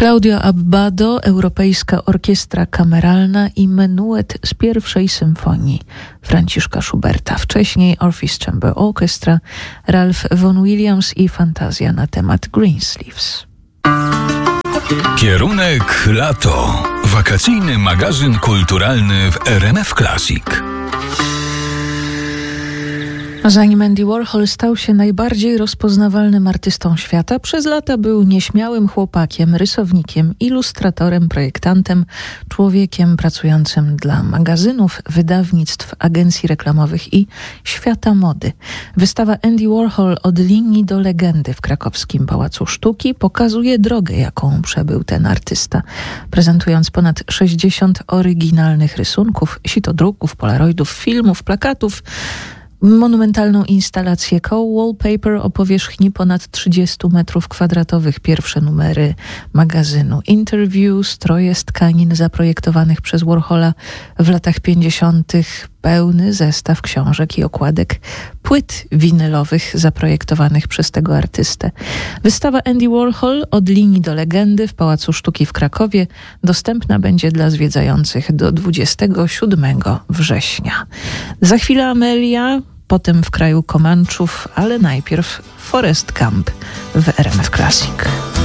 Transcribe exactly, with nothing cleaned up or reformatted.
Claudio Abbado, Europejska Orkiestra Kameralna i menuet z pierwszej symfonii Franciszka Schuberta. Wcześniej Orpheus Chamber Orchestra, Ralph Vaughan Williams i fantazja na temat Greensleeves. Kierunek lato. Wakacyjny magazyn kulturalny w R M F Classic. Zanim Andy Warhol stał się najbardziej rozpoznawalnym artystą świata, przez lata był nieśmiałym chłopakiem, rysownikiem, ilustratorem, projektantem, człowiekiem pracującym dla magazynów, wydawnictw, agencji reklamowych i świata mody. Wystawa Andy Warhol od linii do legendy w krakowskim Pałacu Sztuki pokazuje drogę, jaką przebył ten artysta, prezentując ponad sześćdziesiąt oryginalnych rysunków, sitodruków, polaroidów, filmów, plakatów, monumentalną instalację co-wallpaper o powierzchni ponad trzydziestu metrów kwadratowych, pierwsze numery magazynu Interview, stroje z tkanin zaprojektowanych przez Warhola w latach pięćdziesiątych, pełny zestaw książek i okładek płyt winylowych zaprojektowanych przez tego artystę. Wystawa Andy Warhol od linii do legendy w Pałacu Sztuki w Krakowie dostępna będzie dla zwiedzających do dwudziestego siódmego września. Za chwilę Amelia, potem w kraju Komanczów, ale najpierw Forest Gump w R M F Classic.